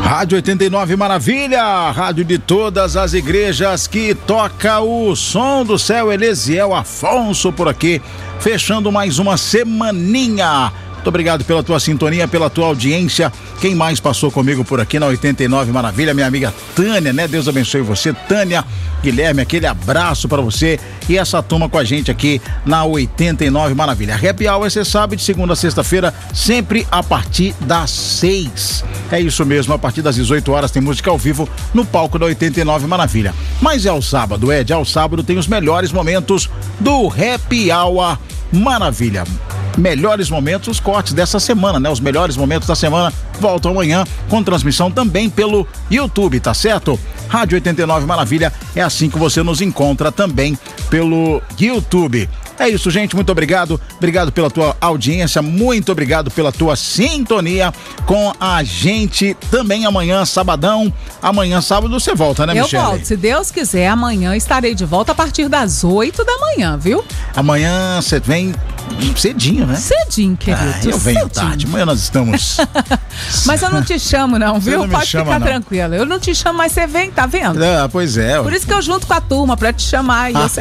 Rádio 89 Maravilha, rádio de todas as igrejas que toca o som do céu. Elisiel Afonso por aqui, fechando mais uma semaninha. Muito obrigado pela tua sintonia, pela tua audiência. Quem mais passou comigo por aqui na 89 Maravilha? Minha amiga Tânia, né? Deus abençoe você, Tânia, Guilherme, aquele abraço pra você e essa turma com a gente aqui na 89 Maravilha. Happy Hour, você sabe, de segunda a sexta-feira, sempre a partir das 6. É isso mesmo, a partir das 18 horas tem música ao vivo no palco da 89 Maravilha. Mas é ao sábado, Ed, ao sábado tem os melhores momentos do Happy Hour Maravilha. Melhores momentos, os cortes dessa semana, né? Os melhores momentos da semana voltam amanhã com transmissão também pelo YouTube, tá certo? Rádio 89 Maravilha, é assim que você nos encontra também pelo YouTube. É isso, gente, muito obrigado pela tua audiência, muito obrigado pela tua sintonia com a gente também amanhã, sabadão. Amanhã, sábado, você volta, né, Michele? Eu volto, se Deus quiser, amanhã estarei de volta a partir das 8 da manhã, viu? Amanhã você vem cedinho, né? Cedinho, querido. Eu venho tarde, amanhã nós estamos... Mas eu não te chamo não, viu? Não Pode ficar tranquila. Eu não te chamo, mas você vem, tá vendo? Pois é. Por isso que eu junto com a turma pra te chamar e você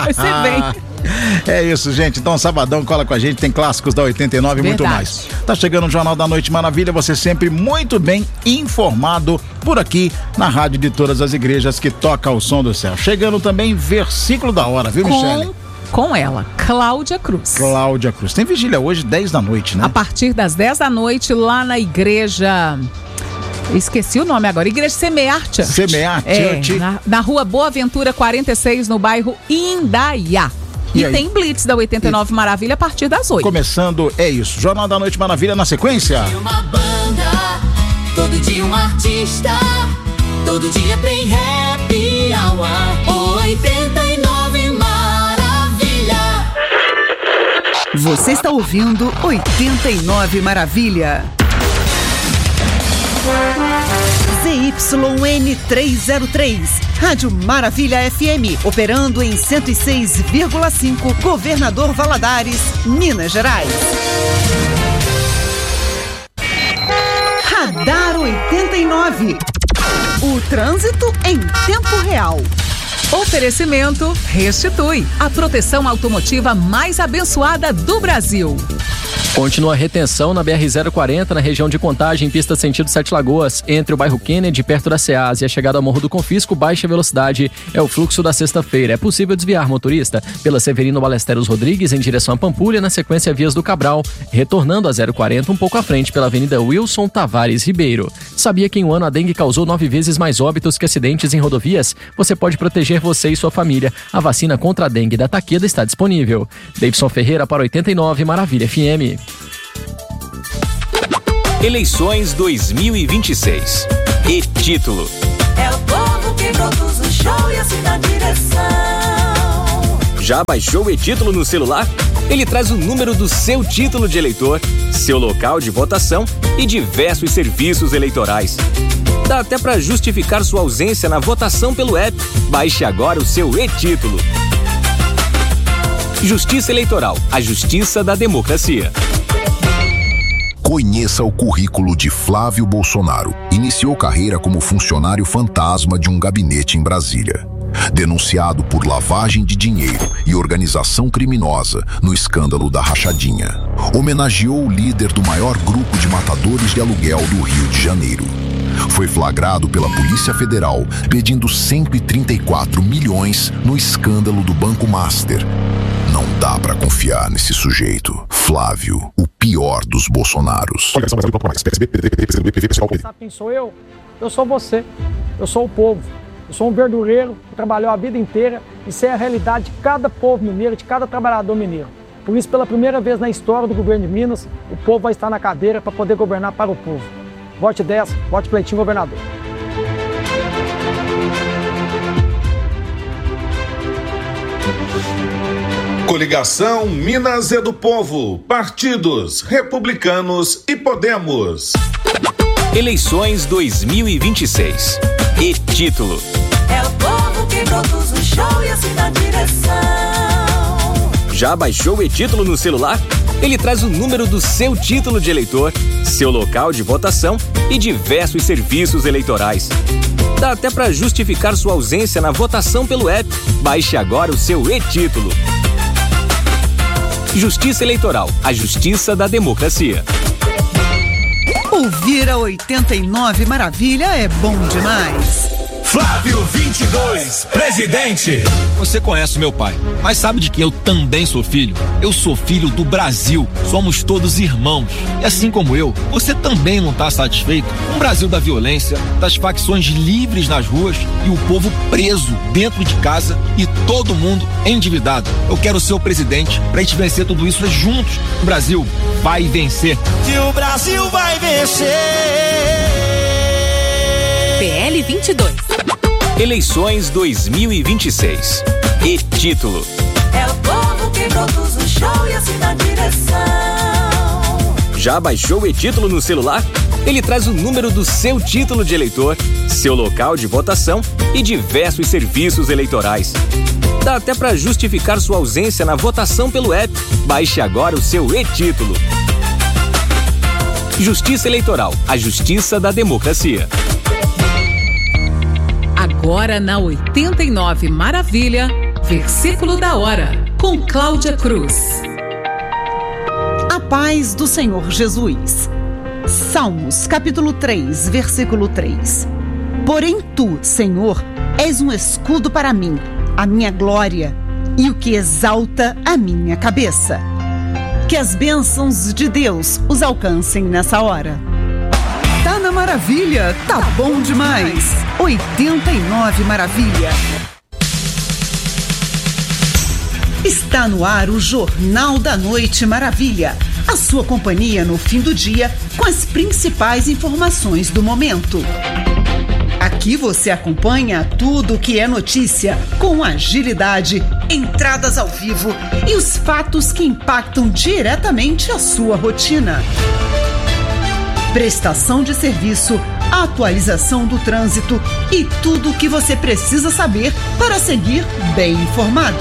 vem. É isso, gente. Então, sabadão, cola com a gente. Tem clássicos da 89 e muito mais. Tá chegando o Jornal da Noite Maravilha. Você sempre muito bem informado por aqui na rádio de todas as igrejas que toca o som do céu. Chegando também versículo da hora, viu, Michele? Com ela, Cláudia Cruz. Cláudia Cruz. Tem vigília hoje, 10 da noite, né? A partir das 10 da noite, lá na igreja... Esqueci o nome agora, Igreja Semear Church. Semear Church. Na rua Boa Ventura 46, no bairro Indaiá. E tem Blitz da 89 Maravilha a partir das 8. Começando, é isso. Jornal da Noite Maravilha na sequência. Uma banda, todo dia um artista, todo dia tem Happy Hour 89 Maravilha. Você está ouvindo 89 Maravilha. ZYN303, Rádio Maravilha FM, operando em 106,5, Governador Valadares, Minas Gerais. Radar 89, o trânsito em tempo real. Oferecimento Restitui, a proteção automotiva mais abençoada do Brasil. Continua a retenção na BR-040, na região de Contagem, pista sentido Sete Lagoas, entre o bairro Kennedy, perto da SEAS, e a chegada ao Morro do Confisco, baixa velocidade, é o fluxo da sexta-feira. É possível desviar motorista pela Severino Balesteros Rodrigues em direção a Pampulha, na sequência Vias do Cabral, retornando a 040 um pouco à frente pela Avenida Wilson Tavares Ribeiro. Sabia que em um ano a dengue causou 9 vezes mais óbitos que acidentes em rodovias? Você pode proteger você e sua família. A vacina contra a dengue da Takeda está disponível. Davidson Ferreira para 89 Maravilha FM. Eleições 2026. E título: é o povo que produz o show e assim na direção. Já baixou o e-título no celular? Ele traz o número do seu título de eleitor, seu local de votação e diversos serviços eleitorais. Dá até para justificar sua ausência na votação pelo app. Baixe agora o seu e-título. Justiça Eleitoral, a justiça da democracia. Conheça o currículo de Flávio Bolsonaro. Iniciou carreira como funcionário fantasma de um gabinete em Brasília. Denunciado por lavagem de dinheiro e organização criminosa no escândalo da rachadinha. Homenageou o líder do maior grupo de matadores de aluguel do Rio de Janeiro. Foi flagrado pela Polícia Federal pedindo 134 milhões no escândalo do Banco Master. Não dá pra confiar nesse sujeito. Flávio, o pior dos Bolsonaros. Sabe quem sou eu? Eu sou você. Eu sou o povo. Eu sou um verdureiro que trabalhou a vida inteira. Isso é a realidade de cada povo mineiro, de cada trabalhador mineiro. Por isso, pela primeira vez na história do governo de Minas, o povo vai estar na cadeira para poder governar para o povo. Vote 10, vote Cleitinho governador. Coligação Minas é do Povo, partidos Republicanos e Podemos. Eleições 2026. E título: é o povo que produz o show e assim na direção. Já baixou o e-título no celular? Ele traz o número do seu título de eleitor, seu local de votação e diversos serviços eleitorais. Dá até para justificar sua ausência na votação pelo app. Baixe agora o seu e-título. Justiça Eleitoral, a justiça da democracia. Ouvir a 89 Maravilha é bom demais. Flávio 22, presidente. Você conhece meu pai, mas sabe de que eu também sou filho? Eu sou filho do Brasil, somos todos irmãos. E assim como eu, você também não está satisfeito com o Brasil da violência, das facções livres nas ruas e o povo preso dentro de casa e todo mundo endividado. Eu quero ser o presidente pra gente vencer tudo isso juntos. O Brasil vai vencer. Que o Brasil vai vencer. PL 22. Eleições 2026. E-título. É o povo que produz o show e assim na direção. Já baixou o e-título no celular? Ele traz o número do seu título de eleitor, seu local de votação e diversos serviços eleitorais. Dá até para justificar sua ausência na votação pelo app. Baixe agora o seu e-título. Justiça Eleitoral, a justiça da democracia. Agora na 89 Maravilha, versículo da hora, com Cláudia Cruz. A paz do Senhor Jesus. Salmos, capítulo 3, versículo 3. Porém tu, Senhor, és um escudo para mim, a minha glória e o que exalta a minha cabeça. Que as bênçãos de Deus os alcancem nessa hora. Tá na Maravilha, tá bom demais. 89 Maravilha. Está no ar o Jornal da Noite Maravilha. A sua companhia no fim do dia com as principais informações do momento. Aqui você acompanha tudo o que é notícia com agilidade, entradas ao vivo e os fatos que impactam diretamente a sua rotina. Prestação de serviço, atualização do trânsito e tudo o que você precisa saber para seguir bem informado.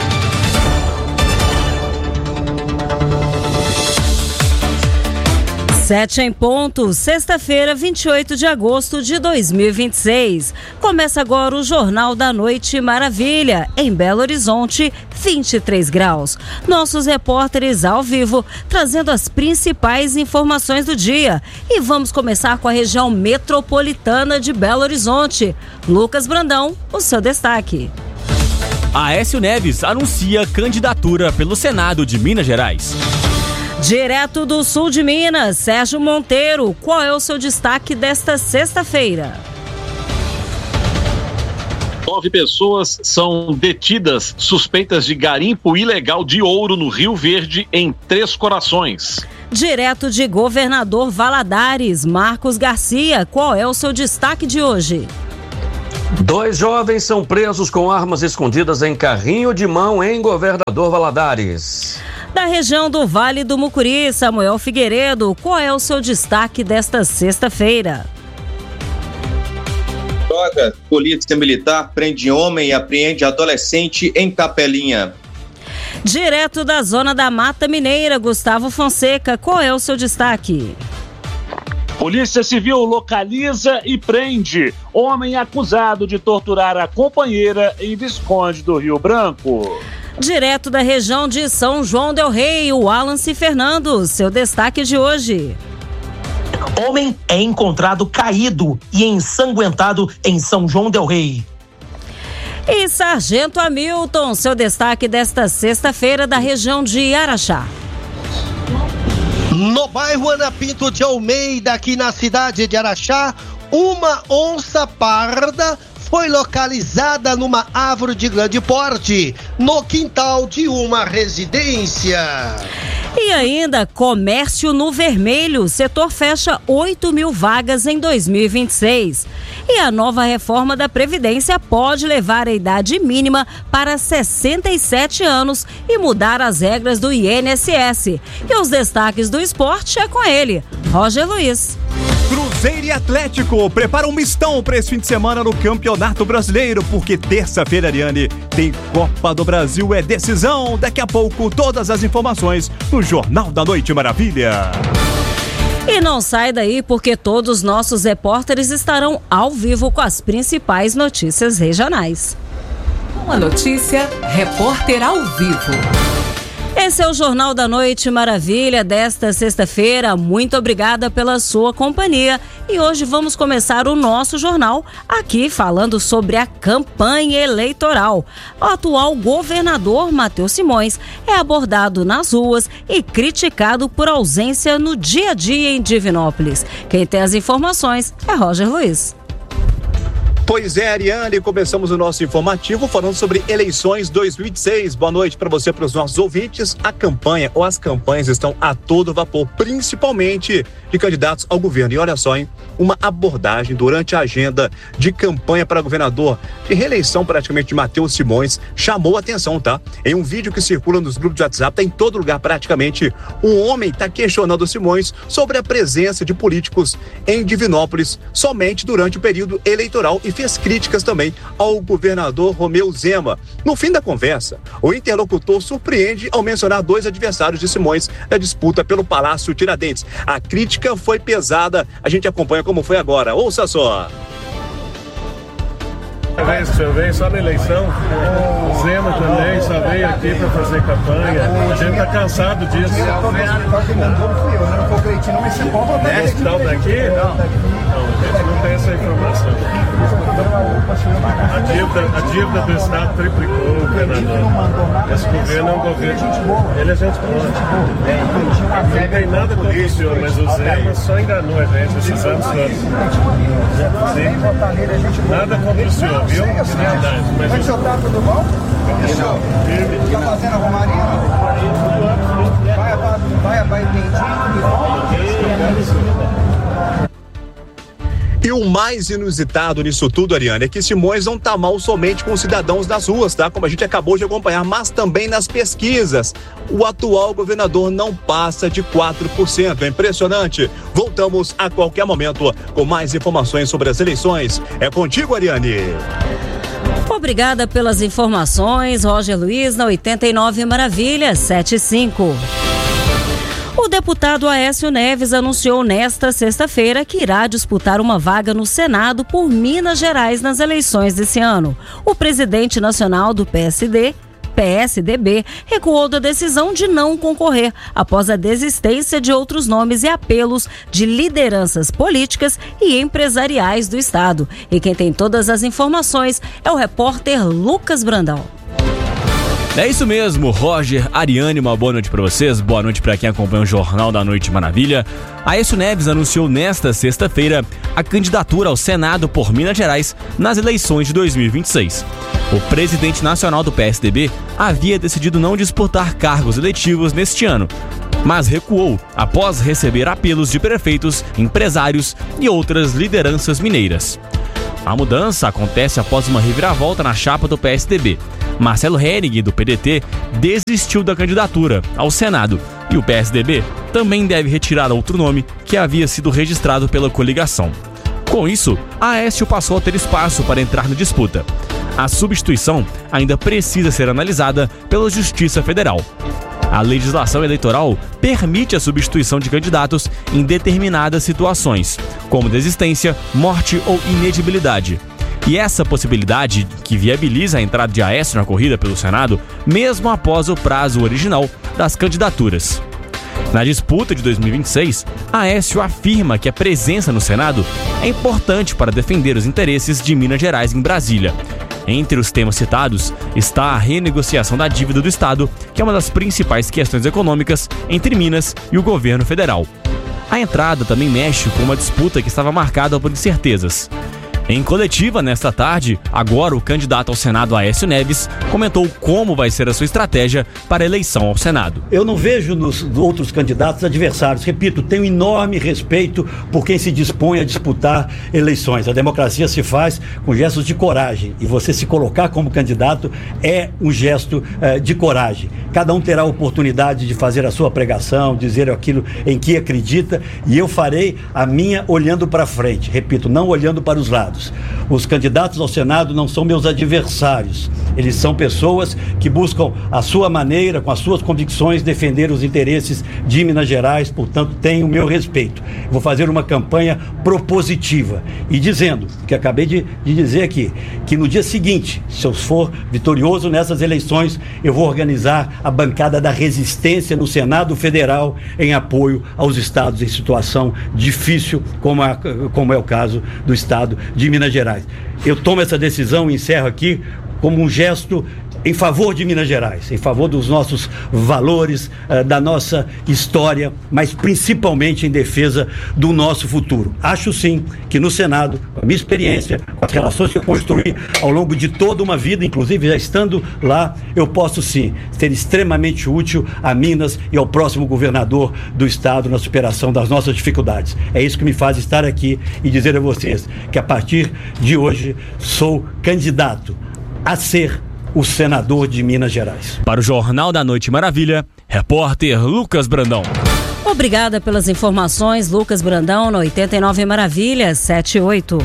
7 em ponto, sexta-feira, 28 de agosto de 2026. Começa agora o Jornal da Noite Maravilha, em Belo Horizonte, 23 graus. Nossos repórteres ao vivo, trazendo as principais informações do dia. E vamos começar com a região metropolitana de Belo Horizonte. Lucas Brandão, o seu destaque. Aécio Neves anuncia candidatura pelo Senado de Minas Gerais. Direto do sul de Minas, Sérgio Monteiro, qual é o seu destaque desta sexta-feira? 9 pessoas são detidas suspeitas de garimpo ilegal de ouro no Rio Verde, em Três Corações. Direto de Governador Valadares, Marcos Garcia, qual é o seu destaque de hoje? 2 jovens são presos com armas escondidas em carrinho de mão em Governador Valadares. Da região do Vale do Mucuri, Samuel Figueiredo, qual é o seu destaque desta sexta-feira? Droga, polícia militar prende homem e apreende adolescente em Capelinha. Direto da zona da Mata Mineira, Gustavo Fonseca, qual é o seu destaque? Polícia Civil localiza e prende homem acusado de torturar a companheira em Visconde do Rio Branco. Direto da região de São João del Rei, o Wallace Fernando, seu destaque de hoje. Homem é encontrado caído e ensanguentado em São João del Rei. E Sargento Hamilton, seu destaque desta sexta-feira da região de Araxá. No bairro Ana Pinto de Almeida, aqui na cidade de Araxá, uma onça parda foi localizada numa árvore de grande porte, no quintal de uma residência. E ainda, comércio no vermelho. O setor fecha 8.000 vagas em 2026. E a nova reforma da Previdência pode levar a idade mínima para 67 anos e mudar as regras do INSS. E os destaques do esporte é com ele, Roger Luiz. Cruzeiro e Atlético preparam um mistão para esse fim de semana no Campeonato Brasileiro, porque terça-feira, Ariane, tem Copa do Brasil, é decisão. Daqui a pouco, todas as informações no Jornal da Noite Maravilha. E não sai daí, porque todos os nossos repórteres estarão ao vivo com as principais notícias regionais. Uma notícia, repórter ao vivo. Esse é o Jornal da Noite Maravilha desta sexta-feira. Muito obrigada pela sua companhia. E hoje vamos começar o nosso jornal aqui falando sobre a campanha eleitoral. O atual governador Matheus Simões é abordado nas ruas e criticado por ausência no dia a dia em Divinópolis. Quem tem as informações é Roger Luiz. Pois é, Ariane, começamos o nosso informativo falando sobre eleições 2026. Boa noite para você, para os nossos ouvintes. A campanha ou as campanhas estão a todo vapor, principalmente de candidatos ao governo. E olha só, hein? Uma abordagem durante a agenda de campanha para governador de reeleição praticamente de Matheus Simões chamou a atenção, tá? Em um vídeo que circula nos grupos de WhatsApp, tá em todo lugar praticamente, um homem está questionando o Simões sobre a presença de políticos em Divinópolis somente durante o período eleitoral e fez críticas também ao governador Romeu Zema. No fim da conversa, o interlocutor surpreende ao mencionar 2 adversários de Simões na disputa pelo Palácio Tiradentes. A crítica foi pesada, a gente acompanha como foi agora. Ouça só. Eu venho só na eleição, o Zema também só veio aqui para fazer campanha, a gente tá cansado disso. O hospital daqui? Não, a gente não tem essa informação. A dívida do Estado triplicou, governador. Esse governo é um governo, ele é gente boa. Não tem nada contra o senhor, mas o Zema só enganou a gente esses anos todos. Nada contra o senhor. Viu? Como é que o senhor tá? Tudo bom? Tá fazendo a romaria? Vai E o mais inusitado nisso tudo, Ariane, é que Simões não tá mal somente com os cidadãos das ruas, tá? Como a gente acabou de acompanhar, mas também nas pesquisas. O atual governador não passa de 4%. É impressionante. Voltamos a qualquer momento com mais informações sobre as eleições. É contigo, Ariane. Obrigada pelas informações, Roger Luiz, na 89 Maravilha 75. O deputado Aécio Neves anunciou nesta sexta-feira que irá disputar uma vaga no Senado por Minas Gerais nas eleições desse ano. O presidente nacional do PSDB recuou da decisão de não concorrer após a desistência de outros nomes e apelos de lideranças políticas e empresariais do estado. E quem tem todas as informações é o repórter Lucas Brandão. É isso mesmo, Roger, Ariane, uma boa noite para vocês, boa noite para quem acompanha o Jornal da Noite Maravilha. Aécio Neves anunciou nesta sexta-feira a candidatura ao Senado por Minas Gerais nas eleições de 2026. O presidente nacional do PSDB havia decidido não disputar cargos eletivos neste ano, mas recuou após receber apelos de prefeitos, empresários e outras lideranças mineiras. A mudança acontece após uma reviravolta na chapa do PSDB. Marcelo Henning, do PDT, desistiu da candidatura ao Senado e o PSDB também deve retirar outro nome que havia sido registrado pela coligação. Com isso, Aécio passou a ter espaço para entrar na disputa. A substituição ainda precisa ser analisada pela Justiça Federal. A legislação eleitoral permite a substituição de candidatos em determinadas situações, como desistência, morte ou inedibilidade. E essa possibilidade que viabiliza a entrada de Aécio na corrida pelo Senado, mesmo após o prazo original das candidaturas. Na disputa de 2026, Aécio afirma que a presença no Senado é importante para defender os interesses de Minas Gerais em Brasília. Entre os temas citados está a renegociação da dívida do Estado, que é uma das principais questões econômicas entre Minas e o governo federal. A entrada também mexe com uma disputa que estava marcada por incertezas. Em coletiva nesta tarde, agora o candidato ao Senado Aécio Neves comentou como vai ser a sua estratégia para a eleição ao Senado. Eu não vejo nos outros candidatos adversários. Repito, tenho enorme respeito por quem se dispõe a disputar eleições. A democracia se faz com gestos de coragem e você se colocar como candidato é um gesto de coragem. Cada um terá a oportunidade de fazer a sua pregação, dizer aquilo em que acredita, e eu farei a minha olhando para frente. Repito, não olhando para os lados. Os candidatos ao Senado não são meus adversários. Eles são pessoas que buscam a sua maneira, com as suas convicções, defender os interesses de Minas Gerais, portanto, tenho o meu respeito. Vou fazer uma campanha propositiva e dizendo, que acabei de dizer aqui, que no dia seguinte, se eu for vitorioso nessas eleições, eu vou organizar a bancada da resistência no Senado Federal em apoio aos estados em situação difícil, como é o caso do estado de Minas Gerais. Eu tomo essa decisão e encerro aqui como um gesto em favor de Minas Gerais, em favor dos nossos valores, da nossa história, mas principalmente em defesa do nosso futuro. Acho sim que no Senado, com a minha experiência, com as relações que eu construí ao longo de toda uma vida, inclusive já estando lá, eu posso sim ser extremamente útil a Minas e ao próximo governador do estado na superação das nossas dificuldades. É isso que me faz estar aqui e dizer a vocês que a partir de hoje sou candidato a ser o senador de Minas Gerais. Para o Jornal da Noite Maravilha, repórter Lucas Brandão. Obrigada pelas informações, Lucas Brandão, na 89 Maravilha, 78.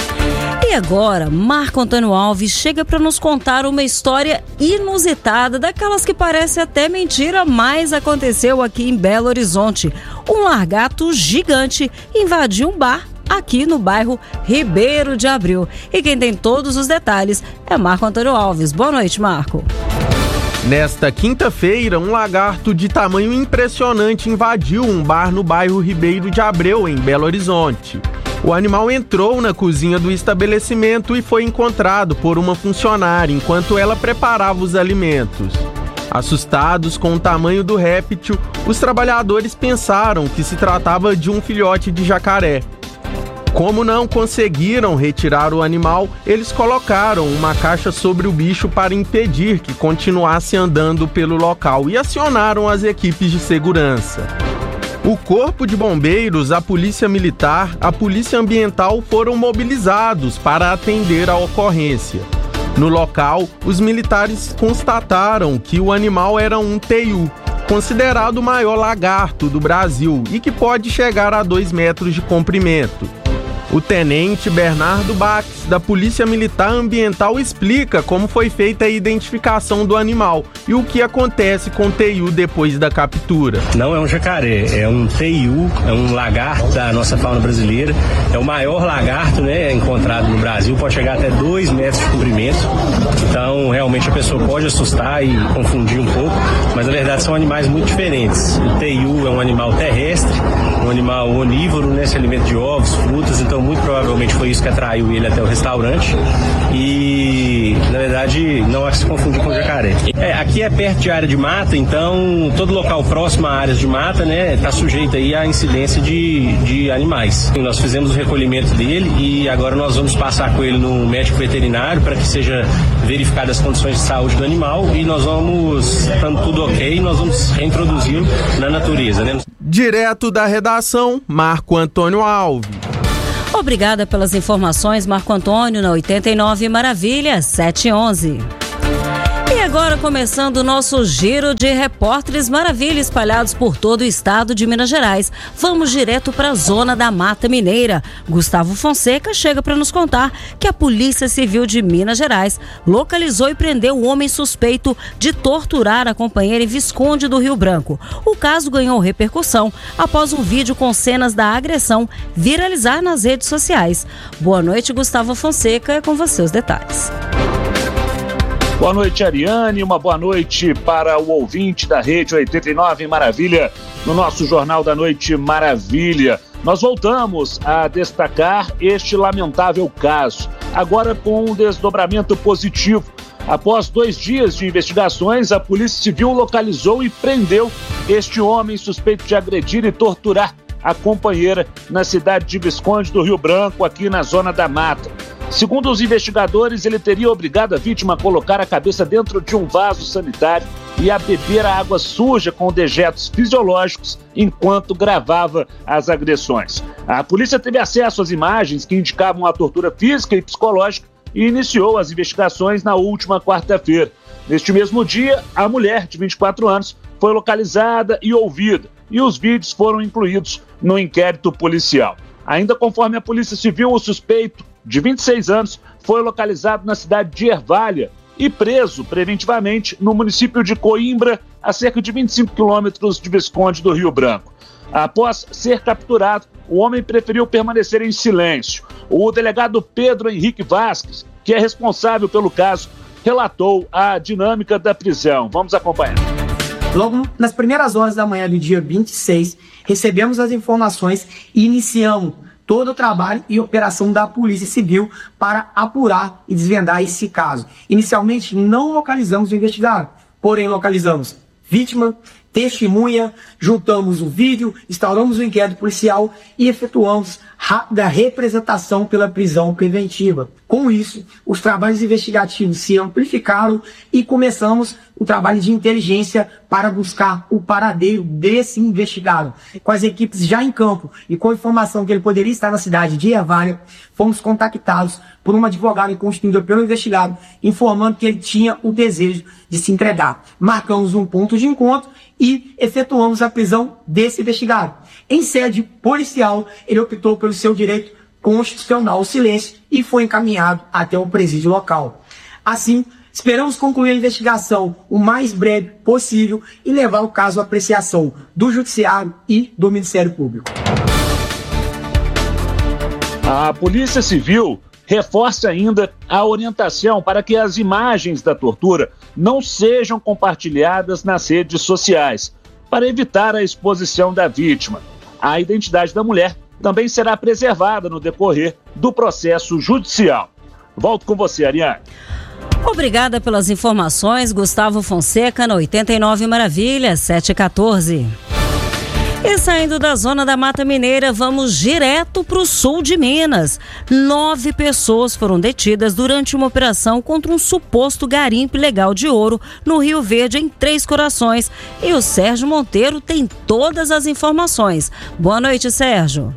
E agora, Marco Antônio Alves chega para nos contar uma história inusitada, daquelas que parece até mentira, mas aconteceu aqui em Belo Horizonte. Um lagarto gigante invadiu um bar aqui no bairro Ribeiro de Abreu. E quem tem todos os detalhes é Marco Antônio Alves. Boa noite, Marco. Nesta quinta-feira, um lagarto de tamanho impressionante invadiu um bar no bairro Ribeiro de Abreu, em Belo Horizonte. O animal entrou na cozinha do estabelecimento e foi encontrado por uma funcionária enquanto ela preparava os alimentos. Assustados com o tamanho do réptil, os trabalhadores pensaram que se tratava de um filhote de jacaré. Como não conseguiram retirar o animal, eles colocaram uma caixa sobre o bicho para impedir que continuasse andando pelo local e acionaram as equipes de segurança. O Corpo de Bombeiros, a Polícia Militar, a Polícia Ambiental foram mobilizados para atender a ocorrência. No local, os militares constataram que o animal era um teiu, considerado o maior lagarto do Brasil e que pode chegar a 2 metros de comprimento. O tenente Bernardo Bax, da Polícia Militar Ambiental, explica como foi feita a identificação do animal e o que acontece com o teiu depois da captura. Não é um jacaré, é um teiu, é um lagarto da nossa fauna brasileira. É o maior lagarto, né, encontrado no Brasil, pode chegar até 2 metros de comprimento. Então, realmente a pessoa pode assustar e confundir um pouco, mas na verdade são animais muito diferentes. O teiu é um animal terrestre, um animal onívoro, né, se alimenta de ovos, frutas, então muito provavelmente foi isso que atraiu ele até o restaurante e, na verdade, não há que se confundir com o jacaré. Aqui é perto de área de mata, então todo local próximo a áreas de mata, né, está sujeito aí à incidência de animais. Nós fizemos o recolhimento dele e agora nós vamos passar com ele no médico veterinário para que seja verificadas as condições de saúde do animal e nós vamos, estando tudo ok, nós vamos reintroduzi-lo na natureza, né? Direto da redação, Marco Antônio Alves. Obrigada pelas informações, Marco Antônio, na 89 Maravilha, 711. E agora, começando o nosso giro de repórteres Maravilha espalhados por todo o estado de Minas Gerais. Vamos direto para a zona da Mata Mineira. Gustavo Fonseca chega para nos contar que a Polícia Civil de Minas Gerais localizou e prendeu o homem suspeito de torturar a companheira em Visconde do Rio Branco. O caso ganhou repercussão após um vídeo com cenas da agressão viralizar nas redes sociais. Boa noite, Gustavo Fonseca, é com você os detalhes. Boa noite, Ariane. Uma boa noite para o ouvinte da Rede 89 Maravilha, no nosso Jornal da Noite Maravilha. Nós voltamos a destacar este lamentável caso, agora com um desdobramento positivo. Após 2 dias de investigações, a Polícia Civil localizou e prendeu este homem suspeito de agredir e torturar a companheira na cidade de Visconde do Rio Branco, aqui na Zona da Mata. Segundo os investigadores, ele teria obrigado a vítima a colocar a cabeça dentro de um vaso sanitário e a beber a água suja com dejetos fisiológicos enquanto gravava as agressões. A polícia teve acesso às imagens que indicavam a tortura física e psicológica e iniciou as investigações na última quarta-feira. Neste mesmo dia, a mulher, de 24 anos, foi localizada e ouvida, e os vídeos foram incluídos no inquérito policial. Ainda conforme a Polícia Civil, o suspeito, de 26 anos, foi localizado na cidade de Ervália e preso preventivamente no município de Coimbra, a cerca de 25 quilômetros de Visconde do Rio Branco. Após ser capturado, o homem preferiu permanecer em silêncio. O delegado Pedro Henrique Vasques, que é responsável pelo caso, relatou a dinâmica da prisão. Vamos acompanhar. Logo nas primeiras horas da manhã do dia 26, recebemos as informações e iniciamos todo o trabalho e operação da Polícia Civil para apurar e desvendar esse caso. Inicialmente, não localizamos o investigado, porém localizamos vítima, testemunha, juntamos o vídeo, instauramos o inquérito policial e efetuamos rápida representação pela prisão preventiva. Com isso, os trabalhos investigativos se amplificaram e começamos o trabalho de inteligência para buscar o paradeiro desse investigado. Com as equipes já em campo e com a informação que ele poderia estar na cidade de Ervália, fomos contactados por uma advogada constituída pelo investigado, informando que ele tinha o desejo de se entregar. Marcamos um ponto de encontro e efetuamos a prisão desse investigado. Em sede policial, ele optou pelo seu direito constitucional ao silêncio e foi encaminhado até o presídio local. Assim, esperamos concluir a investigação o mais breve possível e levar o caso à apreciação do Judiciário e do Ministério Público. A Polícia Civil reforça ainda a orientação para que as imagens da tortura não sejam compartilhadas nas redes sociais, para evitar a exposição da vítima. A identidade da mulher também será preservada no decorrer do processo judicial. Volto com você, Ariane. Obrigada pelas informações, Gustavo Fonseca, na 89 Maravilha, 7h14. E saindo da zona da Mata Mineira, vamos direto para o sul de Minas. 9 pessoas foram detidas durante uma operação contra um suposto garimpo ilegal de ouro no Rio Verde, em Três Corações. E o Sérgio Monteiro tem todas as informações. Boa noite, Sérgio.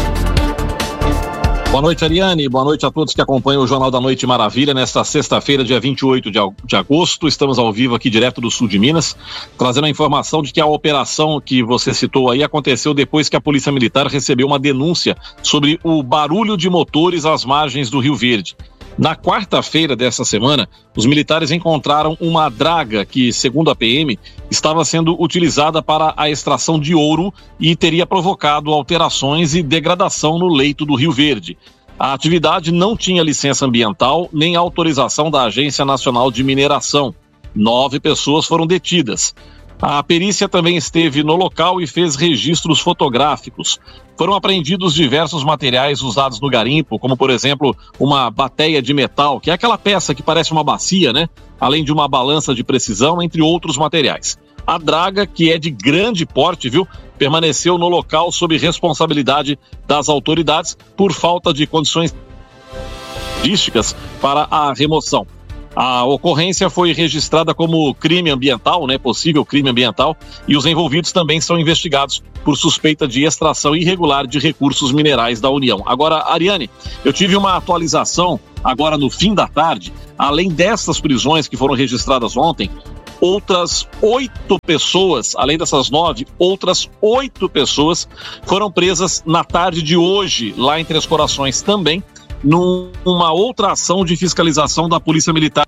Boa noite, Ariane. Boa noite a todos que acompanham o Jornal da Noite Maravilha. Nesta sexta-feira, dia 28 de agosto, estamos ao vivo aqui direto do sul de Minas, trazendo a informação de que a operação que você citou aí aconteceu depois que a Polícia Militar recebeu uma denúncia sobre o barulho de motores às margens do Rio Verde. Na quarta-feira dessa semana, os militares encontraram uma draga que, segundo a PM, estava sendo utilizada para a extração de ouro e teria provocado alterações e degradação no leito do Rio Verde. A atividade não tinha licença ambiental nem autorização da Agência Nacional de Mineração. 9 pessoas foram detidas. A perícia também esteve no local e fez registros fotográficos. Foram apreendidos diversos materiais usados no garimpo, como, por exemplo, uma bateia de metal, que é aquela peça que parece uma bacia, né? Além de uma balança de precisão, entre outros materiais. A draga, que é de grande porte, viu? Permaneceu no local sob responsabilidade das autoridades por falta de condições logísticas para a remoção. A ocorrência foi registrada como crime ambiental, né, possível crime ambiental, e os envolvidos também são investigados por suspeita de extração irregular de recursos minerais da União. Agora, Ariane, eu tive uma atualização agora no fim da tarde. Além dessas prisões que foram registradas ontem, outras 8 pessoas, além dessas 9, outras 8 pessoas foram presas na tarde de hoje, lá em Três Corações também, numa outra ação de fiscalização da Polícia Militar.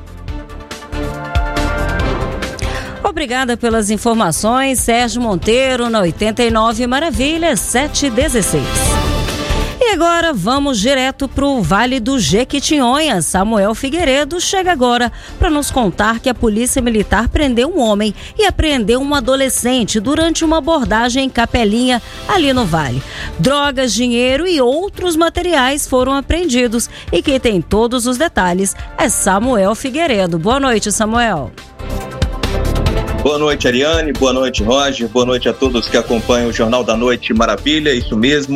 Obrigada pelas informações, Sérgio Monteiro, na 89 Maravilha, 7h16. E agora vamos direto para o Vale do Jequitinhonha. Samuel Figueiredo chega agora para nos contar que a Polícia Militar prendeu um homem e apreendeu um adolescente durante uma abordagem em Capelinha, ali no Vale. Drogas, dinheiro e outros materiais foram apreendidos. E quem tem todos os detalhes é Samuel Figueiredo. Boa noite, Samuel. Boa noite, Ariane. Boa noite, Roger. Boa noite a todos que acompanham o Jornal da Noite Maravilha. Isso mesmo.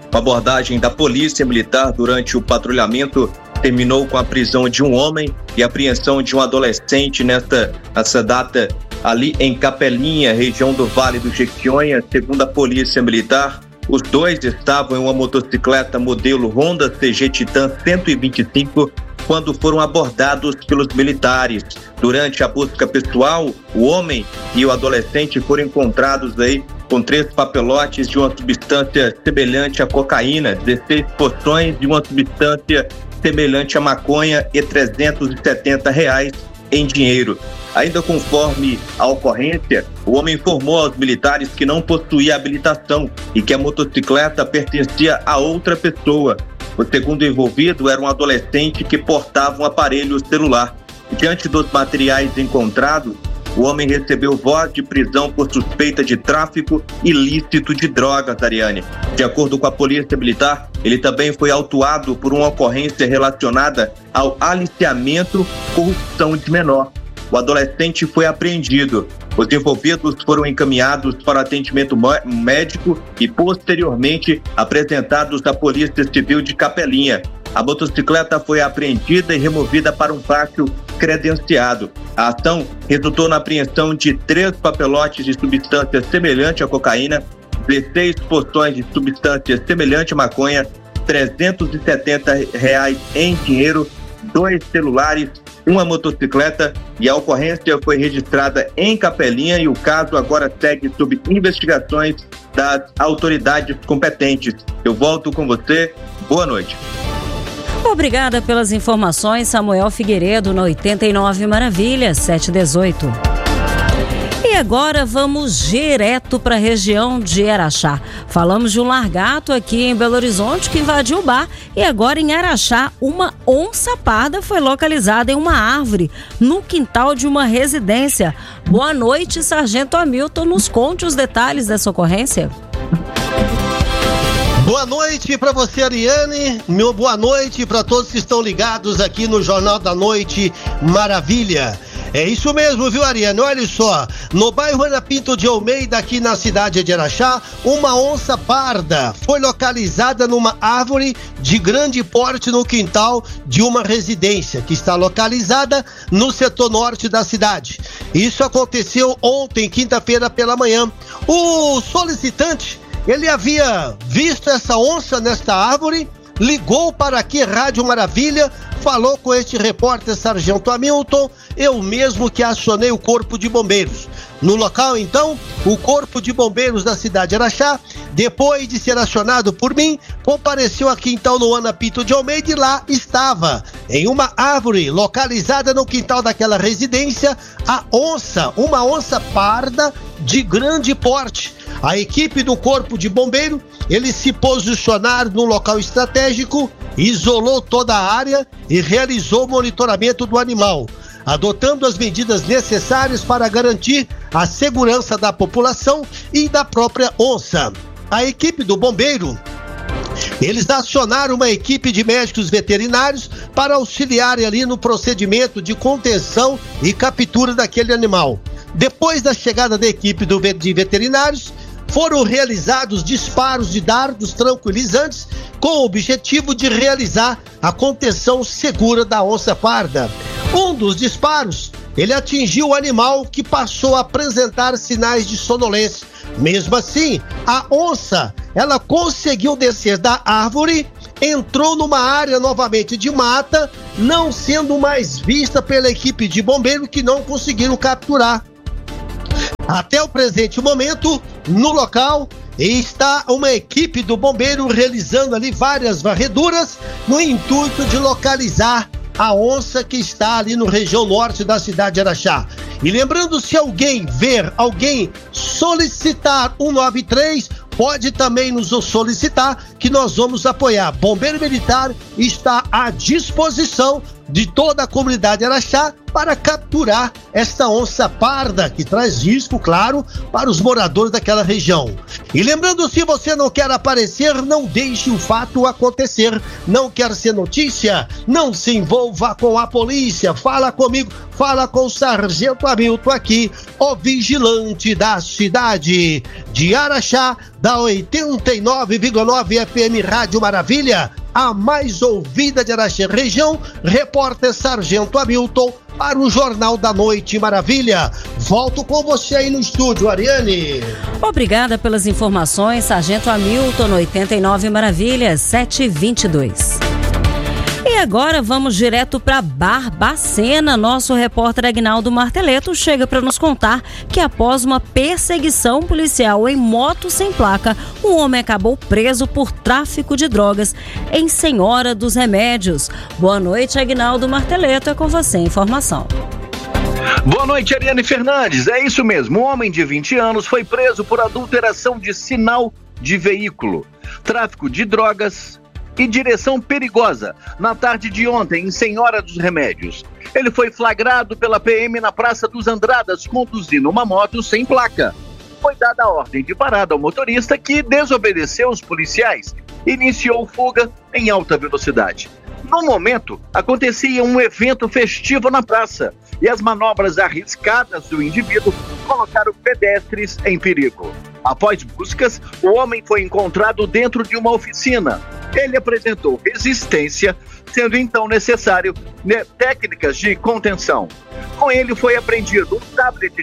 Uma abordagem da Polícia Militar durante o patrulhamento terminou com a prisão de um homem e a apreensão de um adolescente nessa data ali em Capelinha, região do Vale do Jequitinhonha. Segundo a Polícia Militar, os dois estavam em uma motocicleta modelo Honda CG Titan 125 quando foram abordados pelos militares. Durante a busca pessoal, o homem e o adolescente foram encontrados aí com 3 papelotes de uma substância semelhante à cocaína, 16 porções de uma substância semelhante à maconha e R$370 em dinheiro. Ainda conforme a ocorrência, o homem informou aos militares que não possuía habilitação e que a motocicleta pertencia a outra pessoa. O segundo envolvido era um adolescente que portava um aparelho celular. Diante dos materiais encontrados, o homem recebeu voz de prisão por suspeita de tráfico ilícito de drogas, Ariane. De acordo com a Polícia Militar, ele também foi autuado por uma ocorrência relacionada ao aliciamento, corrupção de menor. O adolescente foi apreendido. Os envolvidos foram encaminhados para atendimento médico e, posteriormente, apresentados à Polícia Civil de Capelinha. A motocicleta foi apreendida e removida para um pátio credenciado. A ação resultou na apreensão de 3 papelotes de substância semelhante à cocaína, 16 porções de substância semelhante à maconha, R$370 em dinheiro, 2 celulares, uma motocicleta, e a ocorrência foi registrada em Capelinha e o caso agora segue sob investigações das autoridades competentes. Eu volto com você. Boa noite. Obrigada pelas informações, Samuel Figueiredo, na 89 Maravilha, 718. E agora vamos direto para a região de Araxá. Falamos de um largato aqui em Belo Horizonte que invadiu o bar e agora em Araxá uma onça parda foi localizada em uma árvore no quintal de uma residência. Boa noite, Sargento Hamilton, nos conte os detalhes dessa ocorrência. Boa noite para você, Ariane. Boa noite para todos que estão ligados aqui no Jornal da Noite Maravilha. É isso mesmo, viu, Ariane? Olha só, no bairro Ana Pinto de Almeida, aqui na cidade de Araxá, uma onça parda foi localizada numa árvore de grande porte no quintal de uma residência que está localizada no setor norte da cidade. Isso aconteceu ontem, quinta-feira pela manhã. O solicitante, ele havia visto essa onça nesta árvore, ligou para aqui, Rádio Maravilha, falou com este repórter Sargento Hamilton, eu mesmo que acionei o Corpo de Bombeiros. No local, então, o Corpo de Bombeiros da cidade de Araxá, depois de ser acionado por mim, compareceu aqui então no Ana Pinto de Almeida e lá estava, em uma árvore localizada no quintal daquela residência, a onça, uma onça parda de grande porte. A equipe do Corpo de Bombeiro, eles se posicionaram no local estratégico, isolou toda a área e realizou o monitoramento do animal, adotando as medidas necessárias para garantir a segurança da população e da própria onça. A equipe do bombeiro, eles acionaram uma equipe de médicos veterinários para auxiliarem ali no procedimento de contenção e captura daquele animal. Depois da chegada da equipe de veterinários, foram realizados disparos de dardos tranquilizantes com o objetivo de realizar a contenção segura da onça parda. Um dos disparos, ele atingiu o animal que passou a apresentar sinais de sonolência. Mesmo assim, a onça, ela conseguiu descer da árvore, entrou numa área novamente de mata, não sendo mais vista pela equipe de bombeiro que não conseguiram capturar. Até o presente momento, no local, está uma equipe do bombeiro realizando ali várias varreduras no intuito de localizar a onça que está ali no região norte da cidade de Araxá. E lembrando, se alguém ver alguém solicitar 193, pode também nos solicitar que nós vamos apoiar. Bombeiro Militar está à disposição de toda a comunidade Araxá para capturar esta onça parda, que traz risco, claro, para os moradores daquela região. E lembrando, se você não quer aparecer, não deixe o fato acontecer. Não quer ser notícia? Não se envolva com a polícia. Fala comigo, fala com o Sargento Hamilton aqui, o vigilante da cidade de Araxá, da 89,9 FM Rádio Maravilha, a mais ouvida de Araxá região. Repórter Sargento Hamilton para o Jornal da Noite Maravilha. Volto com você aí no estúdio, Ariane. Obrigada pelas informações, Sargento Hamilton, 89 Maravilha, 7h22. E agora vamos direto para Barbacena. Nosso repórter Aguinaldo Marteleto chega para nos contar que após uma perseguição policial em moto sem placa, um homem acabou preso por tráfico de drogas em Senhora dos Remédios. Boa noite, Aguinaldo Marteleto, é com você a informação. Boa noite, Ariane Fernandes. É isso mesmo, um homem de 20 anos foi preso por adulteração de sinal de veículo, tráfico de drogas e direção perigosa na tarde de ontem em Senhora dos Remédios. Ele foi flagrado pela PM na Praça dos Andradas conduzindo uma moto sem placa. Foi dada a ordem de parada ao motorista, que desobedeceu os policiais e iniciou fuga em alta velocidade. No momento, acontecia um evento festivo na praça e as manobras arriscadas do indivíduo colocaram pedestres em perigo. Após buscas, o homem foi encontrado dentro de uma oficina. Ele apresentou resistência, sendo então necessário técnicas de contenção. Com ele foi apreendido um tablete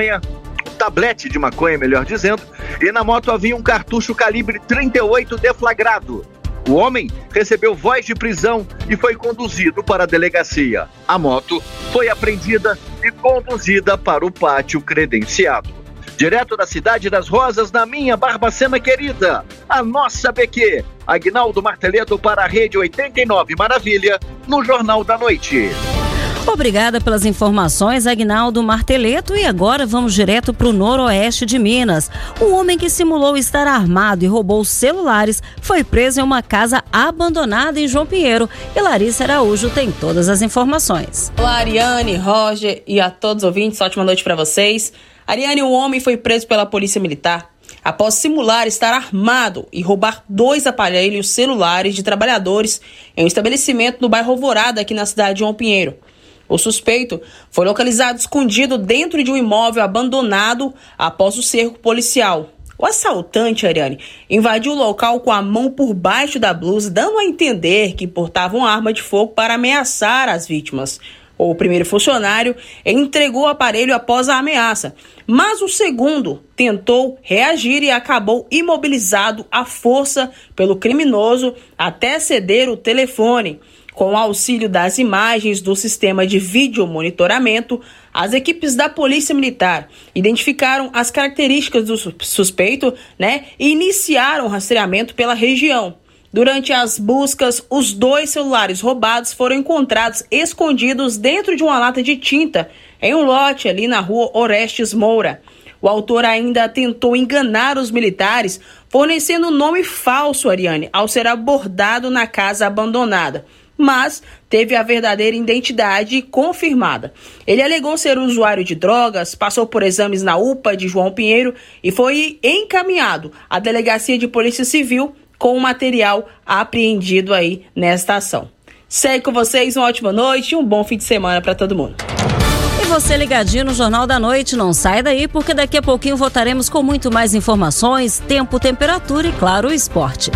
de maconha, melhor dizendo, e na moto havia um cartucho calibre 38 deflagrado. O homem recebeu voz de prisão e foi conduzido para a delegacia. A moto foi apreendida e conduzida para o pátio credenciado. Direto da Cidade das Rosas, na minha Barbacena querida, a nossa BQ, Aguinaldo Marteleto para a Rede 89 Maravilha, no Jornal da Noite. Obrigada pelas informações, Aguinaldo Marteleto. E agora vamos direto para o noroeste de Minas. Um homem que simulou estar armado e roubou celulares foi preso em uma casa abandonada em João Pinheiro. E Larissa Araújo tem todas as informações. Olá, Ariane, Roger e a todos os ouvintes, ótima noite para vocês. Ariane, um homem foi preso pela Polícia Militar após simular estar armado e roubar 2 aparelhos celulares de trabalhadores em um estabelecimento no bairro Alvorada, aqui na cidade de João Pinheiro. O suspeito foi localizado escondido dentro de um imóvel abandonado após o cerco policial. O assaltante, Ariane, invadiu o local com a mão por baixo da blusa, dando a entender que portava uma arma de fogo para ameaçar as vítimas. O primeiro funcionário entregou o aparelho após a ameaça, mas o segundo tentou reagir e acabou imobilizado à força pelo criminoso até ceder o telefone. Com o auxílio das imagens do sistema de videomonitoramento, as equipes da Polícia Militar identificaram as características do suspeito, e iniciaram o rastreamento pela região. Durante as buscas, os 2 celulares roubados foram encontrados escondidos dentro de uma lata de tinta em um lote ali na rua Orestes Moura. O autor ainda tentou enganar os militares, fornecendo um nome falso, Ariane, ao ser abordado na casa abandonada, mas teve a verdadeira identidade confirmada. Ele alegou ser usuário de drogas, passou por exames na UPA de João Pinheiro e foi encaminhado à Delegacia de Polícia Civil com o material apreendido aí nesta ação. Segue com vocês, uma ótima noite e um bom fim de semana para todo mundo. E você ligadinho no Jornal da Noite, não sai daí, porque daqui a pouquinho voltaremos com muito mais informações, tempo, temperatura e, claro, o esporte.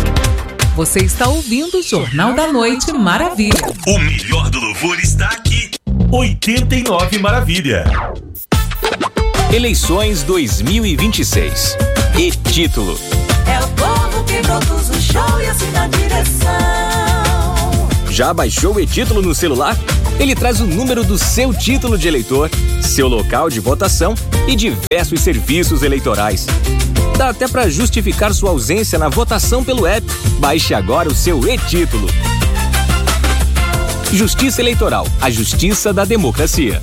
Você está ouvindo o Jornal da Noite Maravilha. O melhor do louvor está aqui. 89 Maravilha. Eleições 2026. E título: É o povo que produz o show e assim na direção. Já baixou o e-título no celular? Ele traz o número do seu título de eleitor, seu local de votação e diversos serviços eleitorais. Dá até para justificar sua ausência na votação pelo app. Baixe agora o seu e-título. Justiça Eleitoral, a justiça da democracia.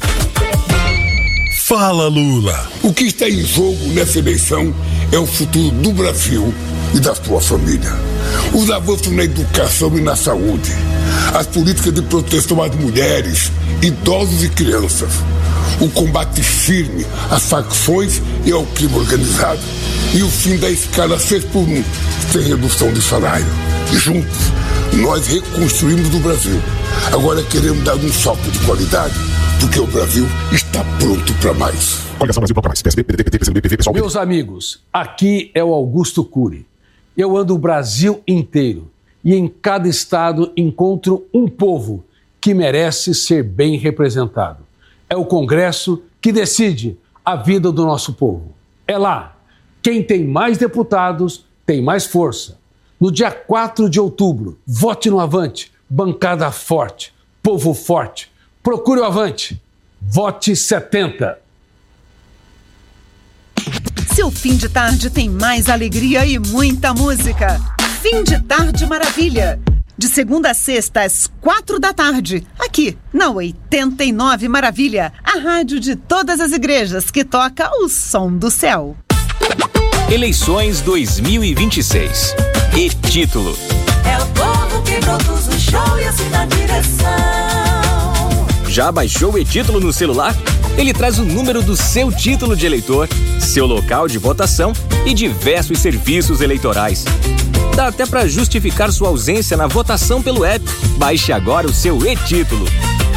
Fala, Lula. O que está em jogo nessa eleição é o futuro do Brasil e da sua família. Os avanços na educação e na saúde, as políticas de proteção às mulheres, idosos e crianças, o combate firme às facções e ao crime organizado e o fim da escala 6x1, sem redução de salário. Juntos, nós reconstruímos o Brasil. Agora queremos dar um salto de qualidade, porque o Brasil está pronto para mais. Coligação Brasil para mais. PSB, PDT, PCdoB, PV, PSOL. Meus amigos, aqui é o Augusto Cury. Eu ando o Brasil inteiro e em cada estado encontro um povo que merece ser bem representado. É o Congresso que decide a vida do nosso povo. É lá. Quem tem mais deputados tem mais força. No dia 4 de outubro, vote no Avante. Bancada forte. Povo forte. Procure o Avante. Vote 70. Seu fim de tarde tem mais alegria e muita música. Fim de Tarde Maravilha. De segunda a sexta, às 4 da tarde. Aqui, na 89 Maravilha. A rádio de todas as igrejas que toca o som do céu. Eleições 2026. E título: É o povo que produz o show e assim na direção. Já baixou o e-título no celular? Ele traz o número do seu título de eleitor, seu local de votação e diversos serviços eleitorais. Dá até para justificar sua ausência na votação pelo app. Baixe agora o seu e-título.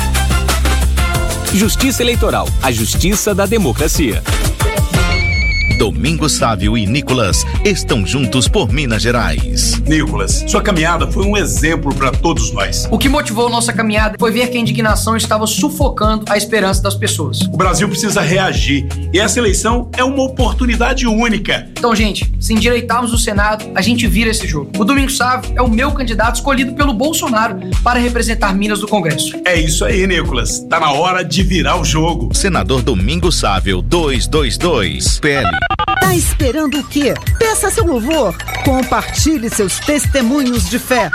Justiça Eleitoral, a justiça da democracia. Domingos Sávio e Nicolas estão juntos por Minas Gerais. Nicolas, sua caminhada foi um exemplo para todos nós. O que motivou nossa caminhada foi ver que a indignação estava sufocando a esperança das pessoas. O Brasil precisa reagir e essa eleição é uma oportunidade única. Então, gente, se endireitarmos o Senado, a gente vira esse jogo. O Domingos Sávio é o meu candidato escolhido pelo Bolsonaro para representar Minas no Congresso. É isso aí, Nicolas. Tá na hora de virar o jogo. Senador Domingos Sávio, 222, PL. Tá esperando o quê? Peça seu louvor. Compartilhe seus testemunhos de fé.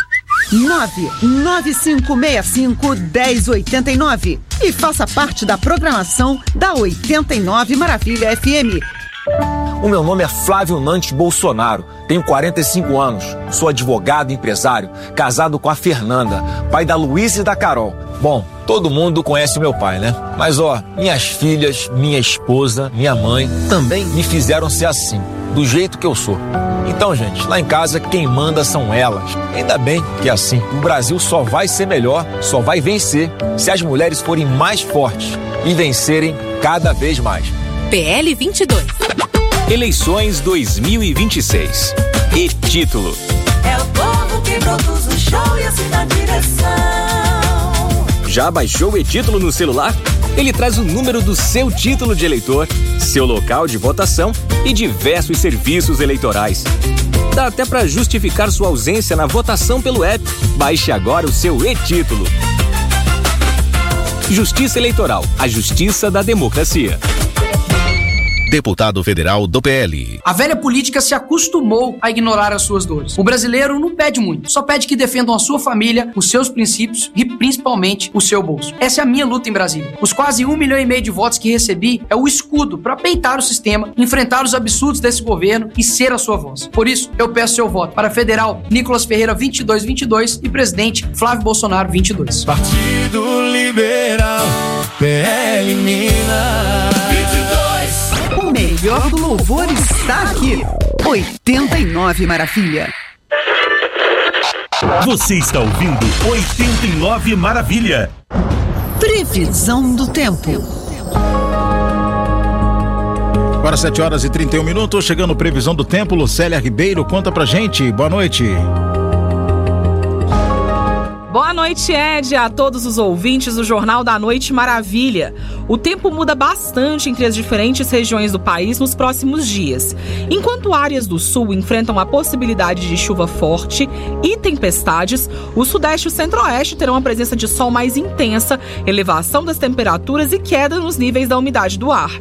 99565-1089 e faça parte da programação da 89 Maravilha FM. O meu nome é Flávio Nantes Bolsonaro, tenho 45 anos, sou advogado e empresário, casado com a Fernanda, pai da Luísa e da Carol. Bom, todo mundo conhece o meu pai, né? Mas minhas filhas, minha esposa, minha mãe também me fizeram ser assim, do jeito que eu sou. Então, gente, lá em casa quem manda são elas. Ainda bem que é assim. O Brasil só vai ser melhor, só vai vencer se as mulheres forem mais fortes e vencerem cada vez mais. PL 22. Eleições 2026. E título: É o povo que produz o show e assim na direção. Já baixou o e-título no celular? Ele traz o número do seu título de eleitor, seu local de votação e diversos serviços eleitorais. Dá até para justificar sua ausência na votação pelo app. Baixe agora o seu e-título. Justiça Eleitoral, a justiça da democracia. Deputado federal do PL. A velha política se acostumou a ignorar as suas dores. O brasileiro não pede muito, só pede que defendam a sua família, os seus princípios e principalmente o seu bolso. Essa é a minha luta em Brasília. Os quase 1,5 milhão de votos que recebi é o escudo para peitar o sistema, enfrentar os absurdos desse governo e ser a sua voz. Por isso, eu peço seu voto para Federal Nicolas Ferreira 2222 e Presidente Flávio Bolsonaro 22. Partido Liberal, PL Minas 22. O melhor do louvor está aqui. 89 Maravilha. Você está ouvindo 89 Maravilha. Previsão do tempo. Agora 7h31, chegando previsão do tempo. Lucélia Ribeiro, conta pra gente. Boa noite. Boa noite, Ed, a todos os ouvintes do Jornal da Noite Maravilha. O tempo muda bastante entre as diferentes regiões do país nos próximos dias. Enquanto áreas do sul enfrentam a possibilidade de chuva forte e tempestades, o sudeste e o centro-oeste terão a presença de sol mais intensa, elevação das temperaturas e queda nos níveis da umidade do ar.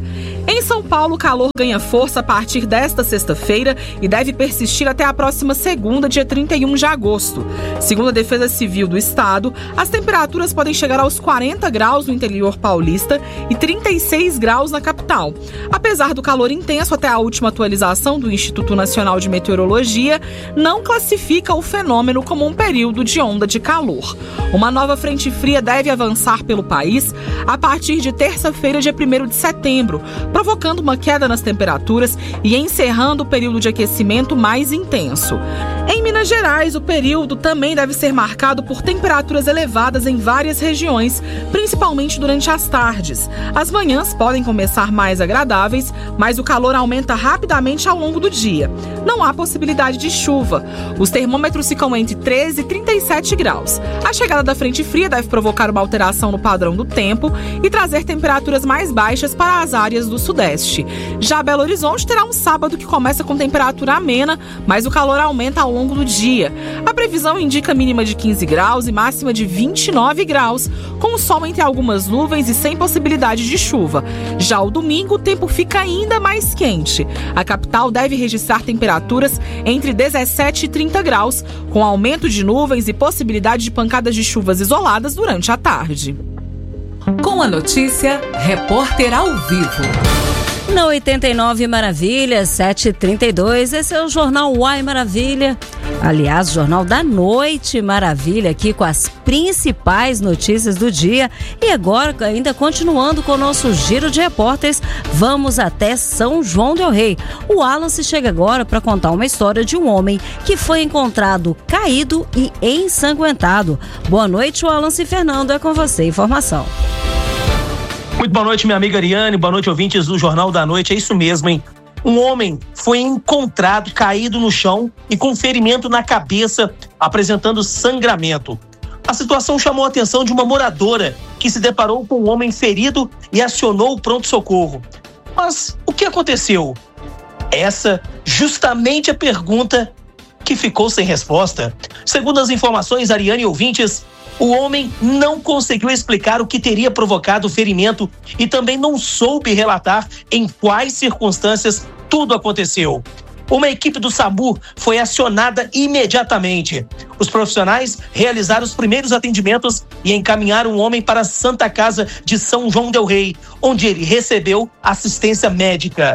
Em São Paulo, o calor ganha força a partir desta sexta-feira e deve persistir até a próxima segunda, dia 31 de agosto. Segundo a Defesa Civil do Estado, as temperaturas podem chegar aos 40 graus no interior paulista e 36 graus na capital. Apesar do calor intenso, até a última atualização do Instituto Nacional de Meteorologia não classifica o fenômeno como um período de onda de calor. Uma nova frente fria deve avançar pelo país a partir de terça-feira, dia 1º de setembro, provocando uma queda nas temperaturas e encerrando o período de aquecimento mais intenso. Em Minas Gerais, o período também deve ser marcado por temperaturas elevadas em várias regiões, principalmente durante as tardes. As manhãs podem começar mais agradáveis, mas o calor aumenta rapidamente ao longo do dia. Não há possibilidade de chuva. Os termômetros ficam entre 13 e 37 graus. A chegada da frente fria deve provocar uma alteração no padrão do tempo e trazer temperaturas mais baixas para as áreas do Sudeste. Já Belo Horizonte terá um sábado que começa com temperatura amena, mas o calor aumenta ao longo do dia. A previsão indica mínima de 15 graus e máxima de 29 graus, com o sol entre algumas nuvens e sem possibilidade de chuva. Já o domingo, o tempo fica ainda mais quente. A capital deve registrar temperaturas entre 17 e 30 graus, com aumento de nuvens e possibilidade de pancadas de chuvas isoladas durante a tarde. Com a notícia, repórter ao vivo. Na 89 Maravilha, 7h32, esse é o Jornal Uai Maravilha. Aliás, Jornal da Noite Maravilha, aqui com as principais notícias do dia. E agora, ainda continuando com o nosso giro de repórteres, vamos até São João del Rei. O Wallace chega agora para contar uma história de um homem que foi encontrado caído e ensanguentado. Boa noite, Wallace Fernando, é com você. Informação. Muito boa noite, minha amiga Ariane, boa noite, ouvintes do Jornal da Noite. É isso mesmo, hein? Um homem foi encontrado caído no chão e com ferimento na cabeça, apresentando sangramento. A situação chamou a atenção de uma moradora que se deparou com um homem ferido e acionou o pronto-socorro. Mas o que aconteceu? Essa justamente a pergunta que ficou sem resposta. Segundo as informações, Ariane e ouvintes, o homem não conseguiu explicar o que teria provocado o ferimento e também não soube relatar em quais circunstâncias tudo aconteceu. Uma equipe do SAMU foi acionada imediatamente. Os profissionais realizaram os primeiros atendimentos e encaminharam o homem para a Santa Casa de São João del Rei, onde ele recebeu assistência médica.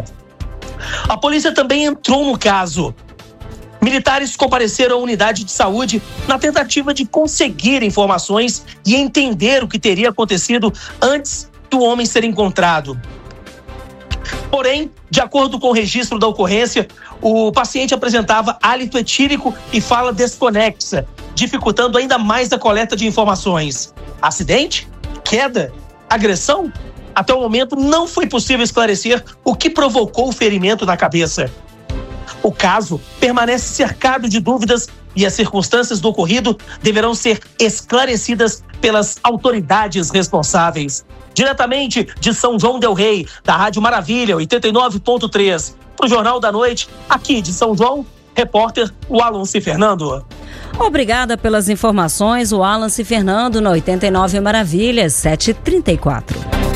A polícia também entrou no caso. Militares compareceram à unidade de saúde na tentativa de conseguir informações e entender o que teria acontecido antes do homem ser encontrado. Porém, de acordo com o registro da ocorrência, o paciente apresentava hálito etílico e fala desconexa, dificultando ainda mais a coleta de informações. Acidente? Queda? Agressão? Até o momento não foi possível esclarecer o que provocou o ferimento na cabeça. O caso permanece cercado de dúvidas e as circunstâncias do ocorrido deverão ser esclarecidas pelas autoridades responsáveis. Diretamente de São João del Rei, da Rádio Maravilha 89.3, para o Jornal da Noite, aqui de São João, repórter Wallace Fernando. Obrigada pelas informações, Wallace Fernando, na 89 Maravilhas, 7h34.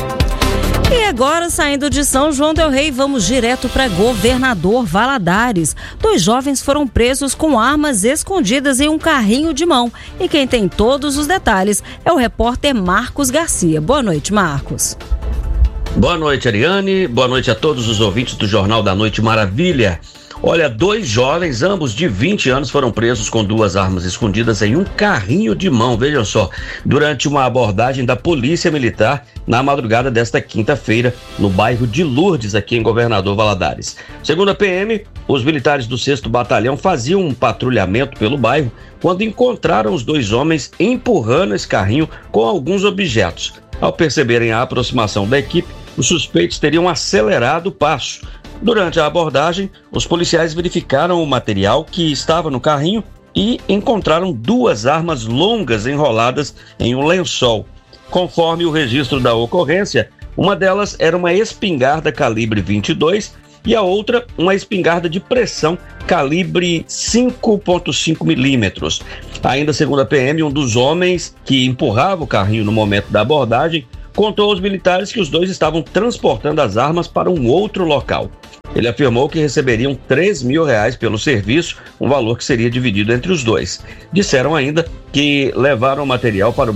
E agora, saindo de São João del Rei, vamos direto para Governador Valadares. 2 jovens foram presos com armas escondidas em um carrinho de mão. E quem tem todos os detalhes é o repórter Marcos Garcia. Boa noite, Marcos. Boa noite, Ariane. Boa noite a todos os ouvintes do Jornal da Noite Maravilha. Olha, 2 jovens, ambos de 20 anos, foram presos com 2 armas escondidas em um carrinho de mão, vejam só, durante uma abordagem da Polícia Militar na madrugada desta quinta-feira, no bairro de Lourdes, aqui em Governador Valadares. Segundo a PM, os militares do 6º Batalhão faziam um patrulhamento pelo bairro quando encontraram os 2 homens empurrando esse carrinho com alguns objetos. Ao perceberem a aproximação da equipe, os suspeitos teriam acelerado o passo. Durante a abordagem, os policiais verificaram o material que estava no carrinho e encontraram 2 armas longas enroladas em um lençol. Conforme o registro da ocorrência, uma delas era uma espingarda calibre 22 e a outra uma espingarda de pressão calibre 5,5 milímetros. Ainda segundo a PM, um dos homens que empurrava o carrinho no momento da abordagem contou aos militares que os dois estavam transportando as armas para um outro local. Ele afirmou que receberiam R$3.000 pelo serviço, um valor que seria dividido entre os dois. Disseram ainda que levariam o material para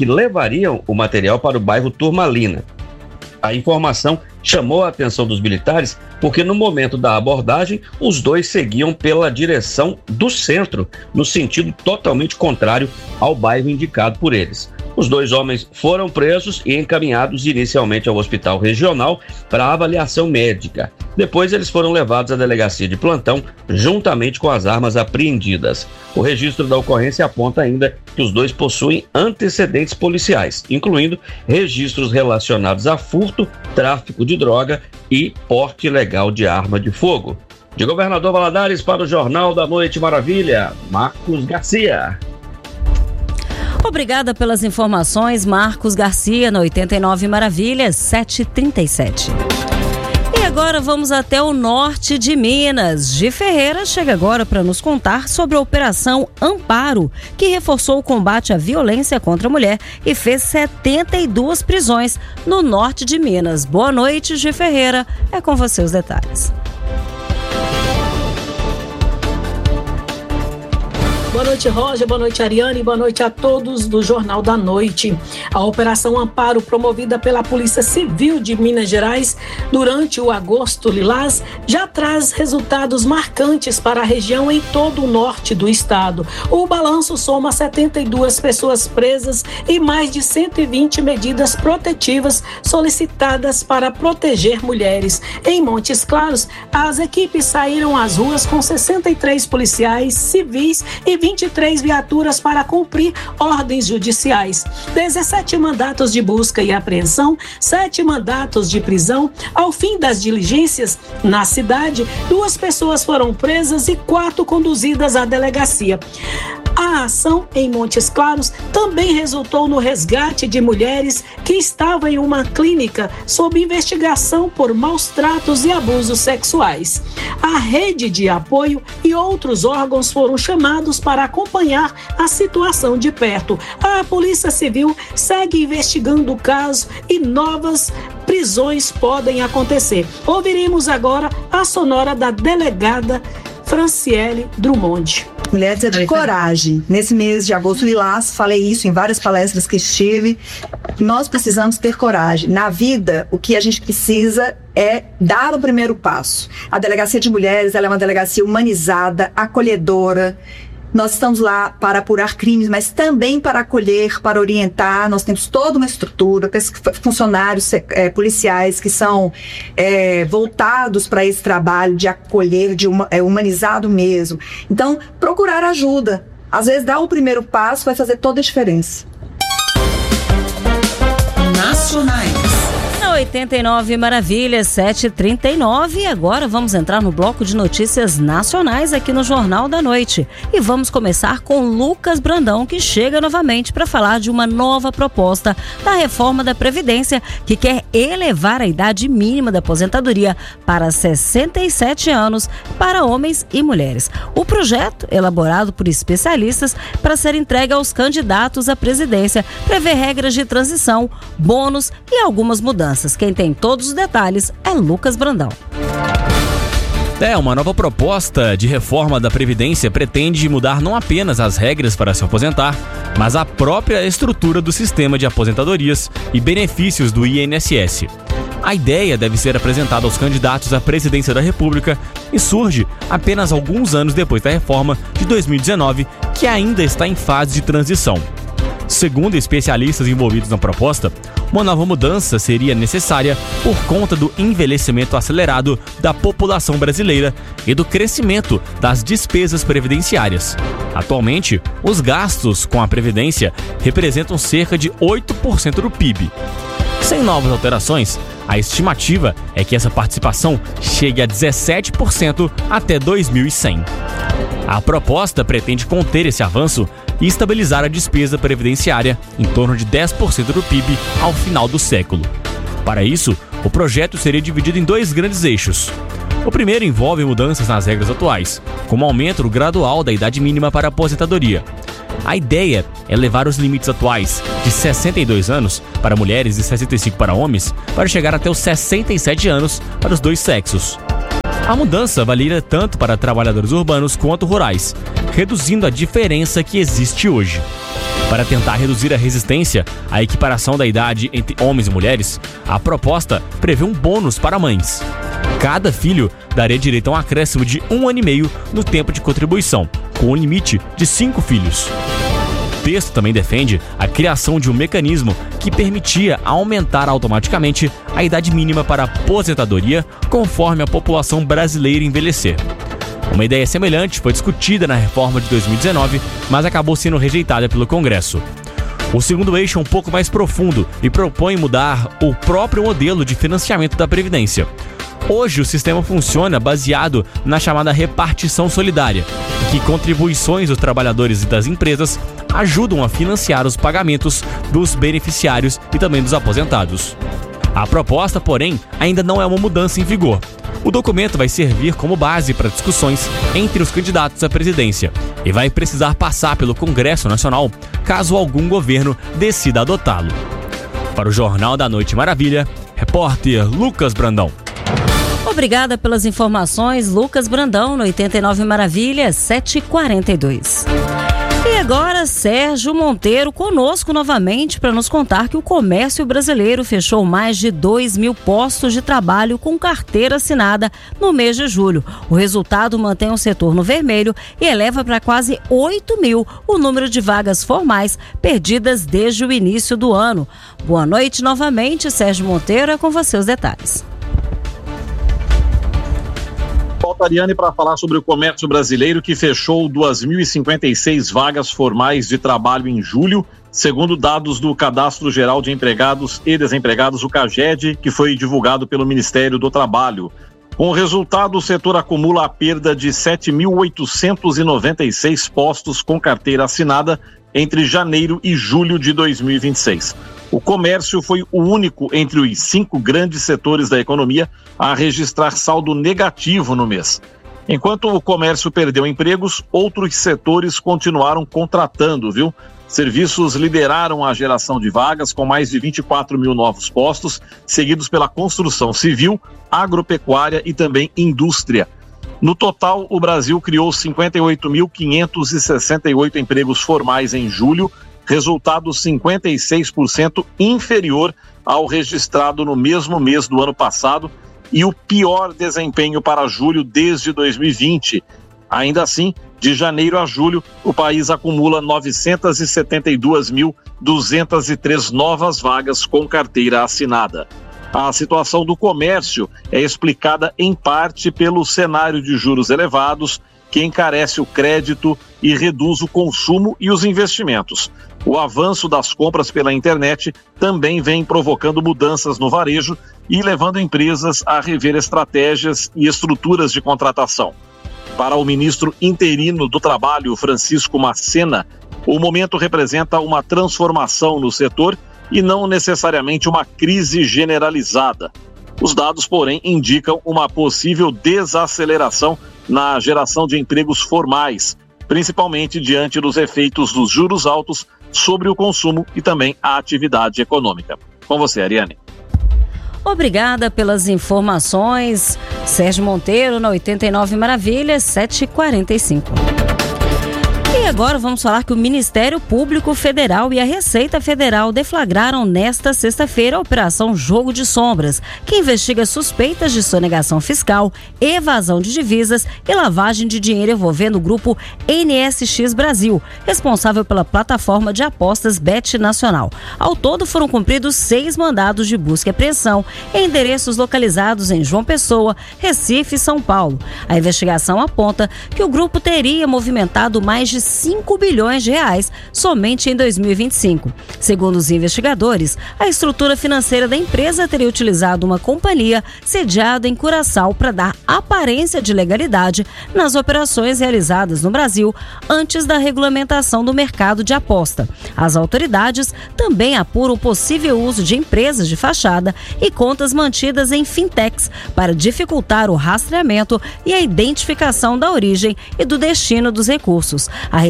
o bairro Turmalina. A informação chamou a atenção dos militares porque no momento da abordagem os dois seguiam pela direção do centro, no sentido totalmente contrário ao bairro indicado por eles. Os dois homens foram presos e encaminhados inicialmente ao hospital regional para avaliação médica. Depois eles foram levados à delegacia de plantão juntamente com as armas apreendidas. O registro da ocorrência aponta ainda que os dois possuem antecedentes policiais, incluindo registros relacionados a furto, tráfico de droga e porte ilegal de arma de fogo. De Governador Valadares para o Jornal da Noite Maravilha, Marcos Garcia. Obrigada pelas informações, Marcos Garcia, na 89 Maravilhas, 7h37. E agora vamos até o norte de Minas. Gi Ferreira chega agora para nos contar sobre a Operação Amparo, que reforçou o combate à violência contra a mulher e fez 72 prisões no norte de Minas. Boa noite, Gi Ferreira. É com você os detalhes. Boa noite, Roger. Boa noite, Ariane. Boa noite a todos do Jornal da Noite. A Operação Amparo, promovida pela Polícia Civil de Minas Gerais durante o Agosto Lilás, já traz resultados marcantes para a região em todo o norte do estado. O balanço soma 72 pessoas presas e mais de 120 medidas protetivas solicitadas para proteger mulheres. Em Montes Claros, as equipes saíram às ruas com 63 policiais civis e 23 viaturas para cumprir ordens judiciais, 17 mandatos de busca e apreensão, 7 mandatos de prisão. Ao fim das diligências na cidade, 2 pessoas foram presas e 4 conduzidas à delegacia. A ação em Montes Claros também resultou no resgate de mulheres que estavam em uma clínica sob investigação por maus tratos e abusos sexuais. A rede de apoio e outros órgãos foram chamados para acompanhar a situação de perto. A Polícia Civil segue investigando o caso e novas prisões podem acontecer. Ouviremos agora a sonora da delegada Franciele Drummond. Mulheres é de coragem. Nesse mês de agosto lilás, falei isso em várias palestras que estive. Nós precisamos ter coragem. Na vida, o que a gente precisa é dar o primeiro passo. A Delegacia de Mulheres, ela é uma delegacia humanizada, acolhedora. Nós estamos lá para apurar crimes, mas também para acolher, para orientar. Nós temos toda uma estrutura, funcionários policiais que são voltados para esse trabalho de acolher, de humanizado mesmo. Então, procurar ajuda. Às vezes, dar o primeiro passo vai fazer toda a diferença. Nacionais. 89 Maravilhas, 7h39. E agora vamos entrar no bloco de notícias nacionais aqui no Jornal da Noite. E vamos começar com Lucas Brandão, que chega novamente para falar de uma nova proposta da reforma da Previdência, que quer elevar a idade mínima da aposentadoria para 67 anos para homens e mulheres. O projeto, elaborado por especialistas para ser entregue aos candidatos à presidência, prevê regras de transição, bônus e algumas mudanças. Quem tem todos os detalhes é Lucas Brandão. Uma nova proposta de reforma da Previdência pretende mudar não apenas as regras para se aposentar, mas a própria estrutura do sistema de aposentadorias e benefícios do INSS. A ideia deve ser apresentada aos candidatos à presidência da República e surge apenas alguns anos depois da reforma de 2019, que ainda está em fase de transição. Segundo especialistas envolvidos na proposta, uma nova mudança seria necessária por conta do envelhecimento acelerado da população brasileira e do crescimento das despesas previdenciárias. Atualmente, os gastos com a Previdência representam cerca de 8% do PIB. Sem novas alterações, a estimativa é que essa participação chegue a 17% até 2100. A proposta pretende conter esse avanço e estabilizar a despesa previdenciária em torno de 10% do PIB ao final do século. Para isso, o projeto seria dividido em 2 grandes eixos. O primeiro envolve mudanças nas regras atuais, como aumento gradual da idade mínima para a aposentadoria. A ideia é levar os limites atuais de 62 anos para mulheres e 65 para homens para chegar até os 67 anos para os dois sexos. A mudança valeria tanto para trabalhadores urbanos quanto rurais, reduzindo a diferença que existe hoje. Para tentar reduzir a resistência à equiparação da idade entre homens e mulheres, a proposta prevê um bônus para mães. Cada filho daria direito a um acréscimo de 1 ano e meio no tempo de contribuição, com um limite de 5 filhos. O texto também defende a criação de um mecanismo que permitia aumentar automaticamente a idade mínima para aposentadoria conforme a população brasileira envelhecer. Uma ideia semelhante foi discutida na reforma de 2019, mas acabou sendo rejeitada pelo Congresso. O segundo eixo é um pouco mais profundo e propõe mudar o próprio modelo de financiamento da Previdência. Hoje, o sistema funciona baseado na chamada repartição solidária, em que contribuições dos trabalhadores e das empresas ajudam a financiar os pagamentos dos beneficiários e também dos aposentados. A proposta, porém, ainda não é uma mudança em vigor. O documento vai servir como base para discussões entre os candidatos à presidência e vai precisar passar pelo Congresso Nacional caso algum governo decida adotá-lo. Para o Jornal da Noite Maravilha, repórter Lucas Brandão. Obrigada pelas informações, Lucas Brandão, no 89 Maravilha, 7h42. E agora, Sérgio Monteiro conosco novamente para nos contar que o comércio brasileiro fechou mais de 2.000 postos de trabalho com carteira assinada no mês de julho. O resultado mantém o setor no vermelho e eleva para quase 8.000 o número de vagas formais perdidas desde o início do ano. Boa noite novamente, Sérgio Monteiro, é com você os detalhes. Volta, Ariane, para falar sobre o comércio brasileiro que fechou 2.056 vagas formais de trabalho em julho, segundo dados do Cadastro Geral de Empregados e Desempregados, o CAGED, que foi divulgado pelo Ministério do Trabalho. Com o resultado, o setor acumula a perda de 7.896 postos com carteira assinada entre janeiro e julho de 2026. O comércio foi o único entre os 5 grandes setores da economia a registrar saldo negativo no mês. Enquanto o comércio perdeu empregos, outros setores continuaram contratando, viu? Serviços lideraram a geração de vagas com mais de 24.000 novos postos, seguidos pela construção civil, agropecuária e também indústria. No total, o Brasil criou 58.568 empregos formais em julho, resultado 56% inferior ao registrado no mesmo mês do ano passado e o pior desempenho para julho desde 2020. Ainda assim, de janeiro a julho, o país acumula 972.203 novas vagas com carteira assinada. A situação do comércio é explicada em parte pelo cenário de juros elevados, que encarece o crédito e reduz o consumo e os investimentos. O avanço das compras pela internet também vem provocando mudanças no varejo e levando empresas a rever estratégias e estruturas de contratação. Para o ministro interino do Trabalho, Francisco Macena, o momento representa uma transformação no setor e não necessariamente uma crise generalizada. Os dados, porém, indicam uma possível desaceleração na geração de empregos formais, principalmente diante dos efeitos dos juros altos sobre o consumo e também a atividade econômica. Com você, Ariane. Obrigada pelas informações. Sérgio Monteiro, na 89 Maravilhas, 7h45. E agora vamos falar que o Ministério Público Federal e a Receita Federal deflagraram nesta sexta-feira a Operação Jogo de Sombras, que investiga suspeitas de sonegação fiscal, evasão de divisas e lavagem de dinheiro envolvendo o grupo NSX Brasil, responsável pela plataforma de apostas Bet Nacional. Ao todo foram cumpridos 6 mandados de busca e apreensão em endereços localizados em João Pessoa, Recife e São Paulo. A investigação aponta que o grupo teria movimentado mais de 5 bilhões de reais somente em 2025. Segundo os investigadores, a estrutura financeira da empresa teria utilizado uma companhia sediada em Curaçao para dar aparência de legalidade nas operações realizadas no Brasil antes da regulamentação do mercado de aposta. As autoridades também apuram o possível uso de empresas de fachada e contas mantidas em fintechs para dificultar o rastreamento e a identificação da origem e do destino dos recursos. A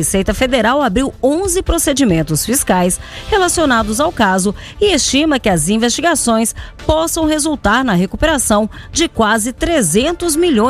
Receita Federal abriu 11 procedimentos fiscais relacionados ao caso e estima que as investigações possam resultar na recuperação de quase 300 milhões